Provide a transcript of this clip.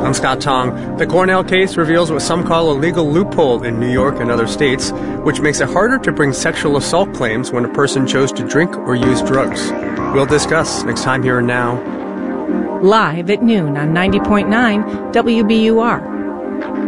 I'm Scott Tong. The Cornell case reveals what some call a legal loophole in New York and other states, which makes it harder to bring sexual assault claims when a person chose to drink or use drugs. We'll discuss next time here and now. Live at noon on 90.9 WBUR.